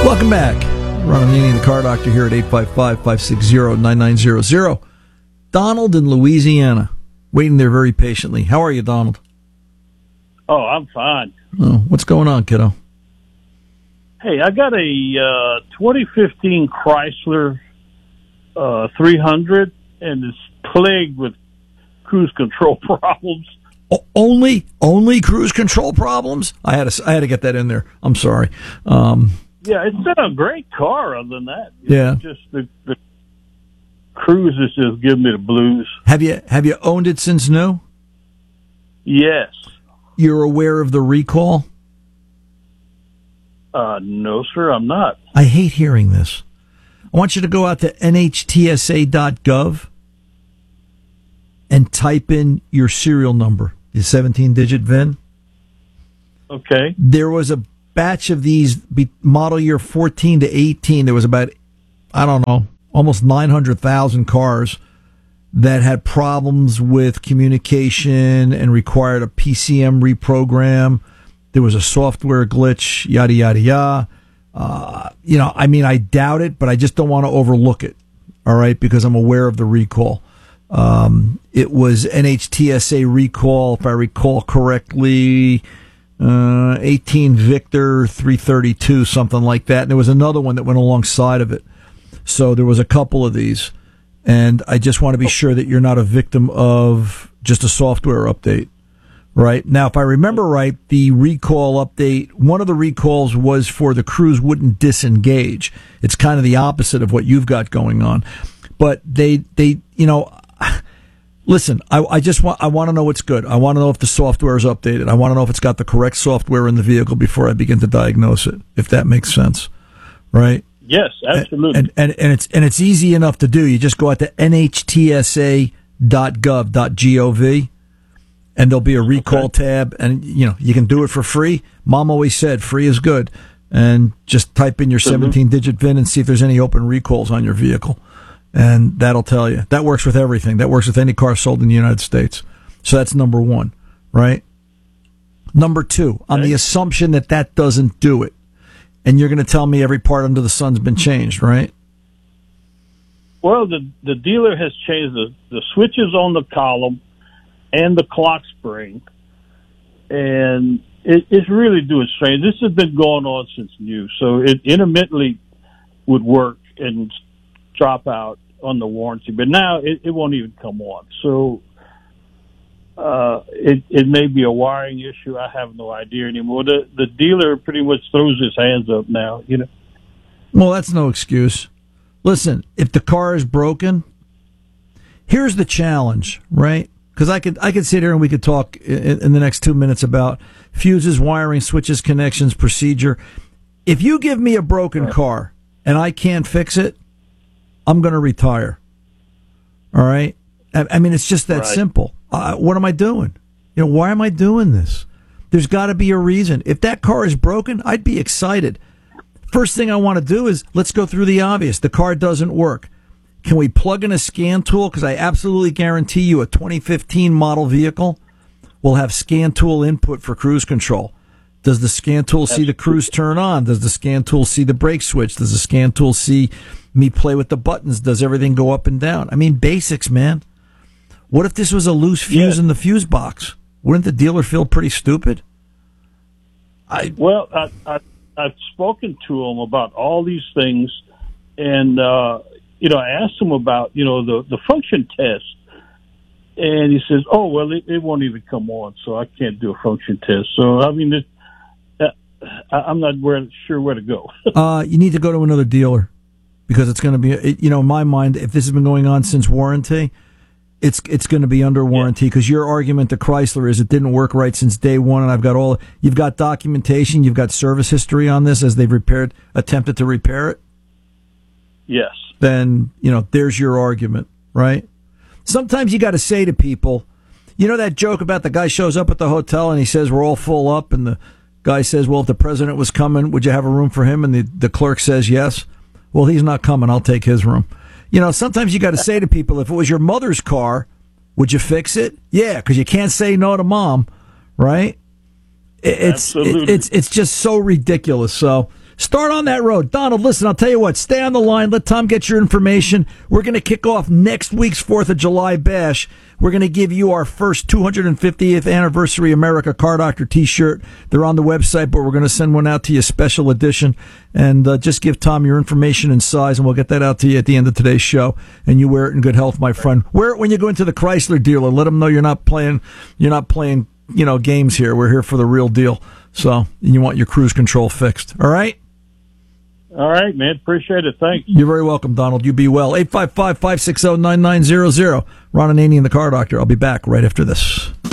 Welcome back. Ron Ananian, the Car Doctor, here at 855-560-9900. Donald in Louisiana, waiting there very patiently. How are you, Donald? Oh, I'm fine. Oh, what's going on, kiddo? Hey, I got a 2015 Chrysler 300, and it's plagued with cruise control problems. Only cruise control problems? I had to get that in there. I'm sorry. Yeah, it's been a great car. Other than that, yeah, just the cruise is just giving me the blues. Have you owned it since new? Yes. You're aware of the recall? No, sir, I'm not. I hate hearing this. I want you to go out to nhtsa.gov and type in your serial number, the 17-digit VIN. Okay. There was a batch of these model year 14 to 18. There was about, I don't know, almost 900,000 cars that had problems with communication and required a PCM reprogram. There was a software glitch, yada, yada, yada. I doubt it, but I just don't want to overlook it, all right, because I'm aware of the recall. It was NHTSA recall, if I recall correctly, 18 Victor 332, something like that. And there was another one that went alongside of it. So there was a couple of these. And I just want to be sure that you're not a victim of just a software update. Right? Now, if I remember right, the recall update, one of the recalls was for the cruise wouldn't disengage. It's kind of the opposite of what you've got going on. But they listen, I want to know what's good. I want to know if the software is updated. I want to know if it's got the correct software in the vehicle before I begin to diagnose it, if that makes sense. Right? Yes, absolutely. And it's easy enough to do. You just go out to nhtsa.gov, and there'll be a recall tab, and you can do it for free. Mom always said free is good. And just type in your 17-digit VIN and see if there's any open recalls on your vehicle. And that'll tell you. That works with everything. That works with any car sold in the United States. So that's number one, right? Number two, on the assumption that doesn't do it, and you're going to tell me every part under the sun's been changed, right? Well, the dealer has changed the switches on the column and the clock spring, and it's really doing strange. This has been going on since new, so it intermittently would work and drop out on the warranty, but now it won't even come on. So it may be a wiring issue. I have no idea anymore. The dealer pretty much throws his hands up now, Well, that's no excuse. Listen, if the car is broken, here's the challenge, right? Because I could sit here and we could talk in the next 2 minutes about fuses, wiring, switches, connections, procedure. If you give me a broken car and I can't fix it, I'm going to retire. All right? I mean, it's just that simple. What am I doing? Why am I doing this? There's got to be a reason. If that car is broken, I'd be excited. First thing I want to do is let's go through the obvious. The car doesn't work. Can we plug in a scan tool? Because I absolutely guarantee you a 2015 model vehicle will have scan tool input for cruise control. Does the scan tool see the cruise turn on? Does the scan tool see the brake switch? Does the scan tool see me play with the buttons? Does everything go up and down? I mean, basics, man. What if this was a loose fuse in the fuse box? Wouldn't the dealer feel pretty stupid? I've spoken to him about all these things, and I asked him about the function test, and he says, "Oh well, it won't even come on, so I can't do a function test." So I mean, I'm not sure where to go. You need to go to another dealer because it's going to be, in my mind, if this has been going on since warranty, it's going to be under warranty because your argument to Chrysler is it didn't work right since day one, and you've got documentation, you've got service history on this as they've attempted to repair it. Yes. Then, there's your argument, right? Sometimes you got to say to people, that joke about the guy shows up at the hotel and he says, we're all full up. And the guy says, well, if the president was coming, would you have a room for him? And the clerk says, yes. Well, he's not coming. I'll take his room. Sometimes you got to say to people, if it was your mother's car, would you fix it? Yeah, because you can't say no to mom, right? It's just so ridiculous. So Start on that road. Donald, listen, I'll tell you what, stay on the line. Let Tom get your information. We're going to kick off next week's 4th of July bash. We're going to give you our first 250th Anniversary America Car Doctor t-shirt. They're on the website, but we're going to send one out to you, special edition. And just give Tom your information and size, and we'll get that out to you at the end of today's show. And you wear it in good health, my friend. Wear it when you go into the Chrysler dealer. Let them know you're not playing, games here. We're here for the real deal. So you want your cruise control fixed. All right? All right, man. Appreciate it. Thanks. You're very welcome, Donald. You be well. 855-560-9900. Ron Ananian, the Car Doctor. I'll be back right after this.